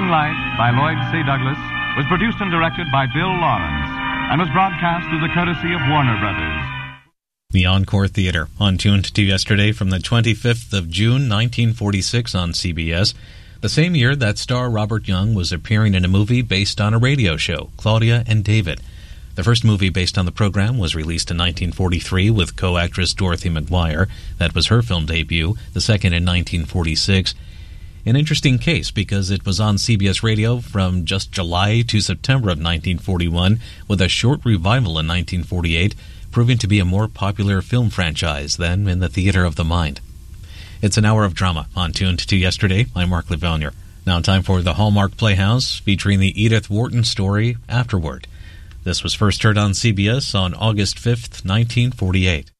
Moonlight by Lloyd C. Douglas was produced and directed by Bill Lawrence and was broadcast through the courtesy of Warner Brothers. The Encore Theater, on Tuned to Yesterday from the 25th of June, 1946 on CBS, the same year that star Robert Young was appearing in a movie based on a radio show, Claudia and David. The first movie based on the program was released in 1943 with co-actress Dorothy McGuire. That was her film debut, the second in 1946. An interesting case because it was on CBS Radio from just July to September of 1941 with a short revival in 1948, proving to be a more popular film franchise than in the theater of the mind. It's an hour of drama on Tuned to Yesterday. I'm Mark Lavonier. Now time for the Hallmark Playhouse, featuring the Edith Wharton story, Afterward. This was first heard on CBS on August 5th, 1948.